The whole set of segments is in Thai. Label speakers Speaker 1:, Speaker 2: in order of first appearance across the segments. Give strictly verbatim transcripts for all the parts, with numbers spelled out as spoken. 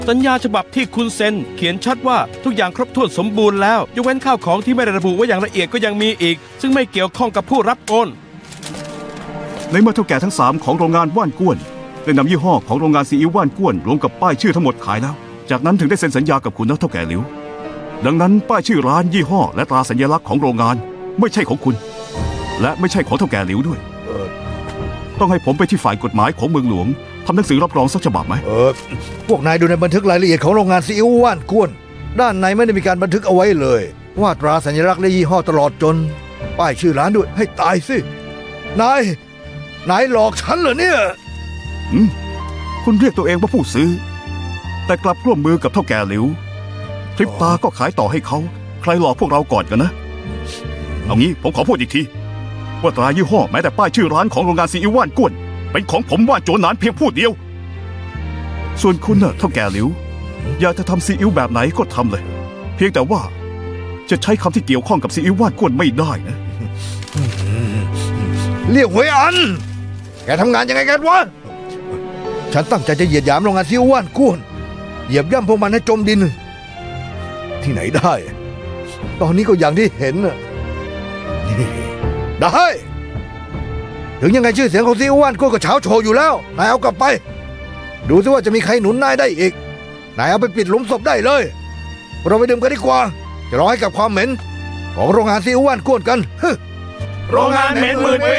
Speaker 1: สัญญาฉบับที่คุณเซ็นเขียนชัดว่าทุกอย่างครบถ้วนสมบูรณ์แล้วยกเว้นข้าวของที่ไม่ได้ระบุไว้อย่างละเอียดก็ยังมีอีกซึ่งไม่เกี่ยวข้องกับผู้รับโอน
Speaker 2: ในเมื่อเท่าแก่ทั้งสามของโรงงานว่านก้วนได้นำยี่ห้อของโรงงานซีอิ๊วว่านก้วนรวมกับป้ายชื่อทั้งหมดขายแล้วจากนั้นถึงได้เซ็นสัญญากับคุณนะเท่าแก่หลิวดังนั้นป้ายชื่อร้านยี่ห้อและตราสัญลักษณ์ของโรงงานไม่ใช่ของคุณและไม่ใช่ของเท่าแก่หลิวด้วยต้องให้ผมไปที่ฝ่ายกฎหมายของเมืองหลวงทำหนังสือรับรองสักฉบับไหม
Speaker 3: เออพวกนายดูในบันทึกรายละเอียดของโรงงานซีอิ๊วว่านก้วนด้านในไม่ได้มีการบันทึกเอาไว้เลยว่าตราสัญลักษณ์และยี่ห้อตลอดจนป้ายชื่อร้านด้วยให้ตายสินายนายหลอกฉันเหรอเนี่ย
Speaker 2: อืมคุณเรียกตัวเองว่าผู้ซื้อแต่กลับร่วมมือกับเท่าแก่หลิวพริบตาก็ขายต่อให้เขาใครหลอกพวกเราก่อนกันนะเอางี้ผมขอพูดอีกทีว่าตรายี่ห้อแม้แต่ป้ายชื่อร้านของโรงงานซีอิ๊วว่านก้วนเป็นของผมว่านโจหนานเพียงผู้เดียวส่วนคุณน่ะเท่าแก่หลิวอยากจะทำซีอิ๊วแบบไหนก็ทำเลยเพียงแต่ว่าจะใช้คำที่เกี่ยวข้องกับซีอิ๊วว่านก้วนไม่ได้นะ
Speaker 3: เรียกหวยอันแกทำงานยังไงกันวะฉันตั้งใจจะเหยียดหยามโรงงานซีอิ๊วว่านก้วนเหยียบย่ำพวกมันให้จมดินที่ไหนได้ตอนนี้ก็อย่างที่เห็นน่ะได้ถึงยังไงชื่อเสียงของซีอิ๊วว่านก้วนก็เฉาโชว์อยู่แล้วนายเอากลับไปดูซิว่าจะมีใครหนุนนายได้อีกนายเอาไปปิดหลุมศพได้เลยเราไปดื่มกันดีกว่าจะรอให้กับความเหม็นของโรงงานซีอิ๊วว่านก้วนกัน
Speaker 1: โรงงานเหม็นหมื่นปี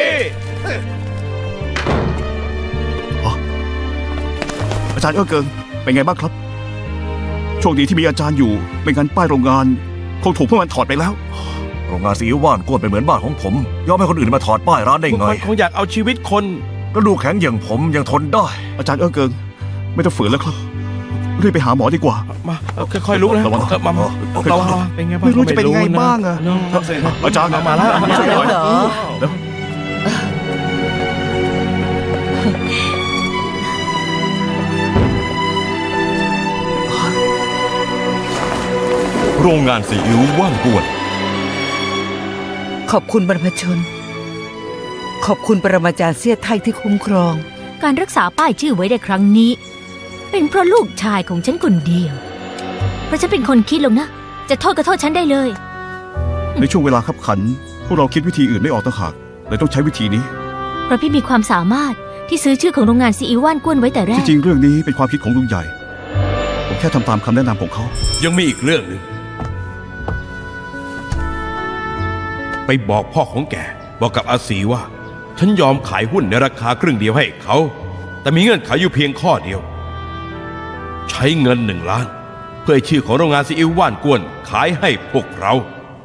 Speaker 2: อาจารย์เอ้อเกิงเป็นไงบ้างครับโชคดีที่มีอาจารย์อยู่ไม่งั้นป้ายโรงงานคงถูกพวกมันถอดไปแล้ว
Speaker 4: โรงงานซีอิ๊วว่านก้วนเป็นเหมือนบ้านของผมยอมให้คนอื่นมาถอดป้ายร้านได้ไง
Speaker 1: คงอยากเอาชีวิตคน
Speaker 4: กระดูกแข็งอย่างผมยังทนได้
Speaker 2: อาจารย์เอ้อเกิงไม่ต้องฝืนแล้วครับรีบไปหาหมอดีกว่า
Speaker 1: มาค่อยๆลุกนะ
Speaker 2: ระวัง
Speaker 1: มามาเราเป็นไงบ้าง
Speaker 2: ไม่รู้จะเป็นยังไงบ้างอะอาจารย์
Speaker 1: มาแล้ว
Speaker 2: ช่วยหน่อย
Speaker 5: โรงงานซีอิ๊วว่านก้วน
Speaker 6: ขอบคุณบรรพชนขอบคุณปรมาจารย์เซี่ยไท่ที่คุ้มครอง
Speaker 7: การรักษาป้ายชื่อไว้ได้ครั้งนี้เป็นเพราะลูกชายของฉันคนเดียวเพราะฉันเป็นคนคิดลงนะจะโทษก็โทษฉันได้เลย
Speaker 2: ในช่วงเวลาขับขันพวกเราคิดวิธีอื่นไม่ออกต่างหากเลยต้องใช้วิธีนี้
Speaker 7: เพราะพี่มีความสามารถที่ซื้อชื่อของโรงงานซีอิ๊วว่านก้วนไว้แต่แรก
Speaker 2: ที่จริงเรื่องนี้เป็นความคิดของลุงใหญ่ผมแค่ทำตามคำแนะนำของเขา
Speaker 1: ยังมีอีกเรื่องหนึ่งไปบอกพ่อของแกบอกกับอาศีว่าฉันยอมขายหุ้นในราคาครึ่งเดียวให้เขาแต่มีเงื่อนไขอยู่เพียงข้อเดียวใช้เงินหนึ่งล้านเพื่อชื่อของโรงงานซีอิ๊วว่านก้วนขายให้พวกเรา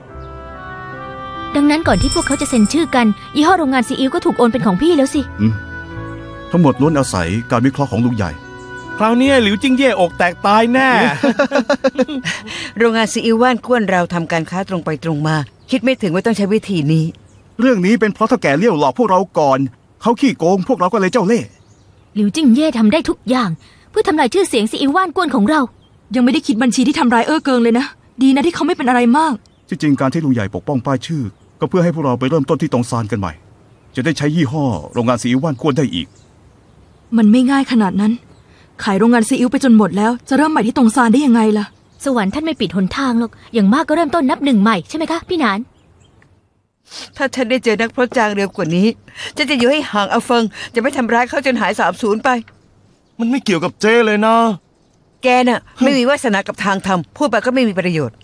Speaker 7: ดังนั้นก่อนที่พวกเขาจะเซ็นชื่อกันยี่ห้อโรงงานซีอิ๊วก็ถูกโอนเป็นของพี่แล้วสิ
Speaker 2: ทั้งหมดล้วนอาศัยการวิเคราะห์ของลุงใหญ่
Speaker 1: คราวนี้หลิวจิ้งเย่อกแตกตายแน่
Speaker 6: โรงงานซีอิ๊วว่านก้วนเราทำการค้าตรงไปตรงมาคิดไม่ถึงว่าต้องใช้วิธีนี้
Speaker 2: เรื่องนี้เป็นเพราะเท่าแก่เลี้ยวหลอกพวกเราก่อนเขาขี้โกงพวกเราก็เลยเจ้าเล่ห์
Speaker 7: หลิวจิ้งเย่ทำได้ทุกอย่างเพื่อทำลายชื่อเสียงซีอิ๊วว่านก้วนของเรา
Speaker 8: ยังไม่ได้คิดบัญชีที่ทำร้ายเอ้อเกิงเลยนะดีนะที่เขาไม่เป็นอะไรมาก
Speaker 2: ที่จริงการที่ลุงใหญ่ปกป้องป้ายชื่อก็เพื่อให้พวกเราไปเริ่มต้นที่ตองซานกันใหม่จะได้ใช้ยี่ห้อโรงงานซีอิ๊วว่านก้วนได้อีก
Speaker 8: มันไม่ง่ายขนาดนั้นขายโรงงานซีอิ๊วไปจนหมดแล้วจะเริ่มใหม่ที่ตองซานได้ยังไงล่ะ
Speaker 7: สวรรค์ท่านไม่ปิดหนทางหรอกอย่างมากก็เริ่มต้นนับหนึ่งใหม่ใช่ไหมคะพี่หนาน
Speaker 6: ถ้าฉันได้เจอนักพรตจางเร็วกว่านี้จะจะอยู่ให้ห่างเอาเฟิงจะไม่ทำร้ายเขาจนหายสาบสูญไป
Speaker 5: มันไม่เกี่ยวกับเจ้เลยนะ
Speaker 6: แกน่ะ ไม่มีวาสนากับทางทำพูดไปก็ไม่มีประโยชน์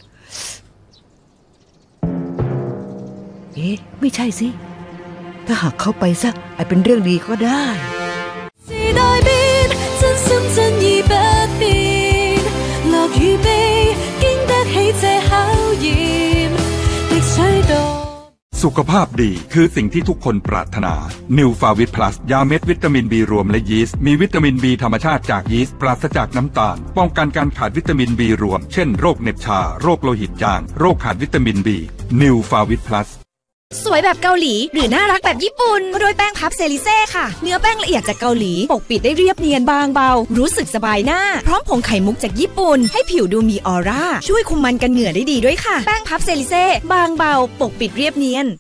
Speaker 6: เอ๊ะไม่ใช่สิถ้าหากเข้าไปซะอาจเป็นเรื่องดีก็ได้
Speaker 9: สุขภาพดีคือสิ่งที่ทุกคนปรารถนา New ฟาวิต Plus ยาเม็ดวิตามิน B รวมและยีสต์มีวิตามิน B ธรรมชาติจากยีสต์ปราศจากน้ำตาลป้องกันการขาดวิตามิน B รวมเช่นโรคเหน็บชาโรคโลหิตจางโรคขาดวิตามิน B New ฟาวิต Plus
Speaker 10: สวยแบบเกาหลีหรือน่ารักแบบญี่ปุ่นก็ด้วยแป้งพับเซริเซ่ค่ะเนื้อแป้งละเอียดจากเกาหลีปกปิดได้เรียบเนียนบางเบารู้สึกสบายหน้าพร้อมผงไข่มุกจากญี่ปุ่นให้ผิวดูมีออร่าช่วยคุมมันกันเหงื่อได้ดีด้วยค่ะแป้งพับเซริเซ่บางเบาปกปิดเรียบเนียน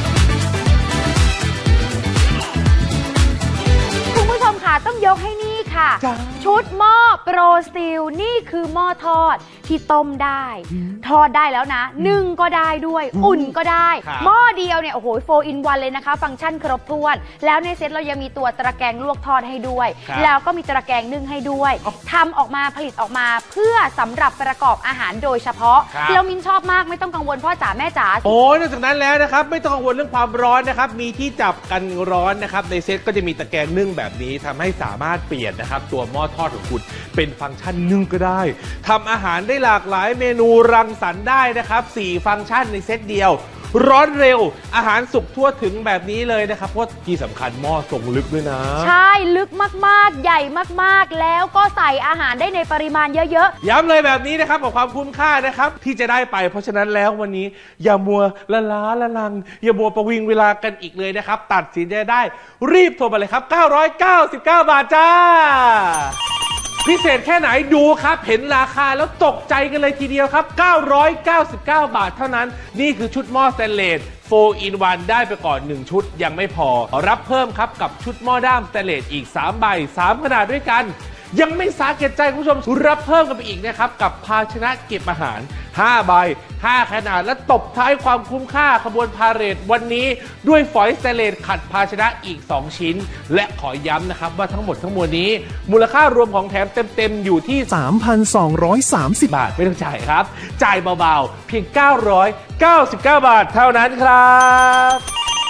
Speaker 11: คุณผู้ชมค่ะต้องยกให้นี่ค่ะค่ะชุดหม้อโปรสตีลนี่คือหม้อทอดที่ต้มได้ทอดได้แล้วนะนึ่งก็ได้ด้วยอุ่นก็ได้หม้อเดียวเนี่ยโอ้โหโฟร์อินวันเลยนะคะฟังก์ชันครบถ้วนแล้วในเซ็ตเรายังมีตัวตะแกรงลวกทอดให้ด้วยแล้วก็มีตะแกรงนึ่งให้ด้วยทำออกมาผลิตออกมาเพื่อสำหรับประกอบอาหารโดยเฉพาะแล้วมินชอบมากไม่ต้องกังวลพ่อจ๋าแม่จ๋า
Speaker 12: โอ้นอกจากนั้นแล้วนะครับไม่ต้องกังวลเรื่องความร้อนนะครับมีที่จับกันร้อนนะครับในเซ็ตก็จะมีตะแกรงนึ่งแบบนี้ทำให้สามารถเปลี่ยนนะครับตัวหม้อทอดของคุณเป็นฟังก์ชันนึ่งก็ได้ทำอาหารได้หลากหลายเมนูรังสรรค์ได้นะครับสี่ฟังก์ชันในเซ็ตเดียวร้อนเร็วอาหารสุกทั่วถึงแบบนี้เลยนะครับเพราะที่สำคัญหม้อทรงลึกด้วยนะ
Speaker 11: ใช่ลึกมากๆใหญ่มากๆแล้วก็ใส่อาหารได้ในปริมาณเยอะ
Speaker 12: ๆย้ำเลยแบบนี้นะครับกับความคุ้มค่านะครับที่จะได้ไปเพราะฉะนั้นแล้ววันนี้อย่ามัวละล้าละลังอย่ามัวประวิงเวลากันอีกเลยนะครับตัดสินใจได้รีบโทรมาเลยครับเก้าร้อยเก้าสิบเก้าบาทจ้าพิเศษแค่ไหนดูครับเห็นราคาแล้วตกใจกันเลยทีเดียวครับเก้าร้อยเก้าสิบเก้าบาทเท่านั้นนี่คือชุดหม้อสแตนเลสโฟร์ อิน วัน ได้ไปก่อนหนึ่งชุดยังไม่พอรับเพิ่มครับกับชุดหม้อด้ามสแตนเลสอีกสามใบสามขนาดด้วยกันยังไม่สาแก่ใจคุณผู้ชมรับเพิ่มกันไปอีกนะครับกับภาชนะเก็บอาหารห้าใบห้าขนาดและตบท้ายความคุ้มค่าขบวนพาเหรดวันนี้ด้วยฝอยสแตนเลสขัดภาชนะอีกสองชิ้นและขอย้ำนะครับว่าทั้งหมดทั้งมวลนี้มูลค่ารวมของแถมเต็มๆอยู่ที่ สามพันสองร้อยสามสิบ บาทไม่ต้องจ่ายครับจ่ายเบาๆเพียงเก้าร้อยเก้าสิบเก้าบาทเท่านั้นครับ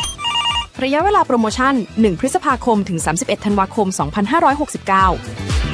Speaker 13: ระยะเวลาโปรโมชั่นหนึ่งพฤษภาคมถึงสามสิบเอ็ดธันวาคมสองพันห้าร้อยหกสิบเก้า